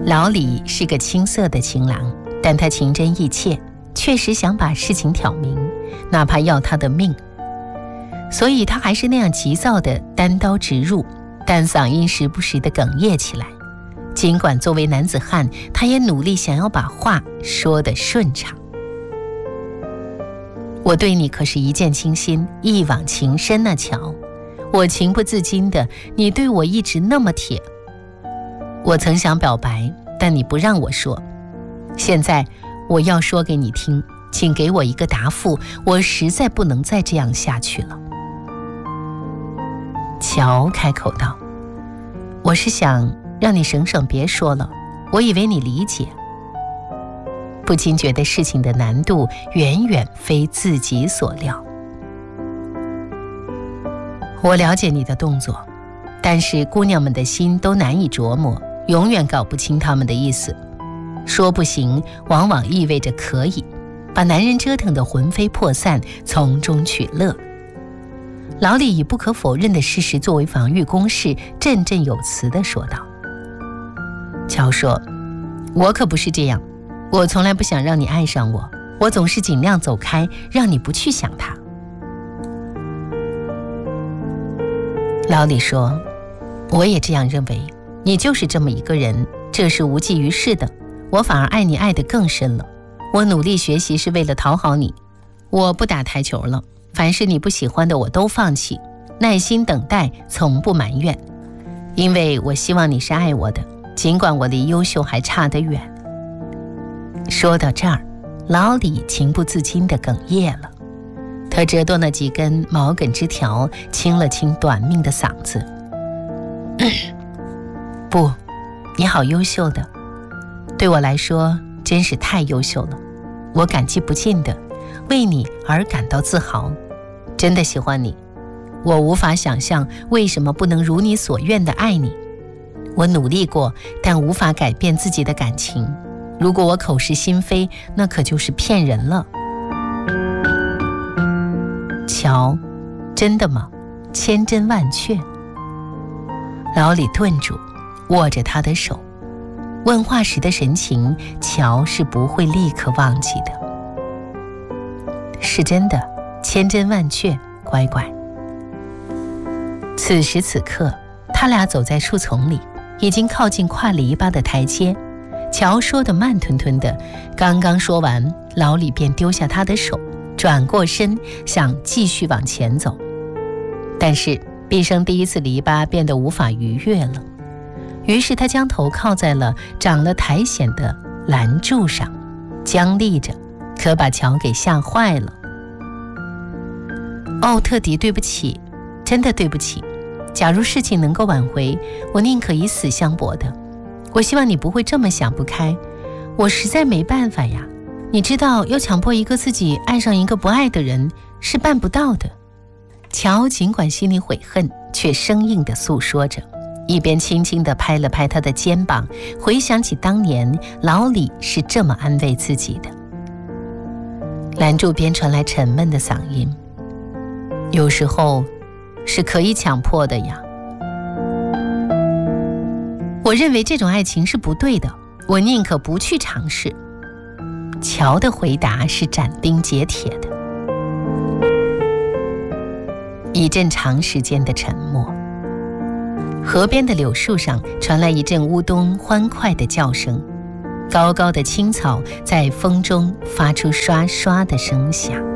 老李是个青涩的情郎，但他情真意切，确实想把事情挑明，哪怕要他的命。所以他还是那样急躁地单刀直入，但嗓音时不时地哽咽起来。尽管作为男子汉，他也努力想要把话说得顺畅。我对你可是一见倾心，一往情深啊，乔。我情不自禁的，你对我一直那么铁。我曾想表白，但你不让我说。现在我要说给你听，请给我一个答复，我实在不能再这样下去了。乔开口道：我是想让你省省别说了，我以为你理解。不禁觉得事情的难度远远非自己所料。我了解你的动作，但是姑娘们的心都难以琢磨，永远搞不清他们的意思。说不行往往意味着可以，把男人折腾得魂飞魄散，从中取乐。老李以不可否认的事实作为防御工事，振振有词地说道。乔说：我可不是这样，我从来不想让你爱上我，我总是尽量走开，让你不去想他。老李说：我也这样认为，你就是这么一个人，这是无济于事的，我反而爱你爱得更深了。我努力学习是为了讨好你，我不打台球了，凡是你不喜欢的我都放弃，耐心等待，从不埋怨，因为我希望你是爱我的，尽管我离优秀还差得远。说到这儿，老李情不自禁地哽咽了。他折断了几根毛梗枝条，清了清短命的嗓子。不，你好优秀的，对我来说真是太优秀了，我感激不尽的，为你而感到自豪，真的喜欢你。我无法想象为什么不能如你所愿的爱你。我努力过，但无法改变自己的感情。如果我口是心非，那可就是骗人了。乔，真的吗？千真万确。老李顿住，握着他的手，问话时的神情，乔是不会立刻忘记的。是真的，千真万确，乖乖。此时此刻，他俩走在树丛里，已经靠近跨篱笆的台阶。乔说得慢吞吞的，刚刚说完，老李便丢下他的手，转过身想继续往前走。但是毕生第一次篱笆变得无法逾越了，于是他将头靠在了长了苔藓的栏柱上，僵立着，可把乔给吓坏了。哦，特迪，对不起，真的对不起。假如事情能够挽回，我宁可以死相搏的。我希望你不会这么想不开，我实在没办法呀。你知道，要强迫一个自己爱上一个不爱的人是办不到的。乔尽管心里悔恨，却生硬地诉说着，一边轻轻地拍了拍他的肩膀，回想起当年老李是这么安慰自己的。栏柱边传来沉闷的嗓音：有时候是可以强迫的呀。我认为这种爱情是不对的，我宁可不去尝试。乔的回答是斩钉截铁的。一阵长时间的沉默，河边的柳树上传来一阵乌冬欢快的叫声，高高的青草在风中发出刷刷的声响。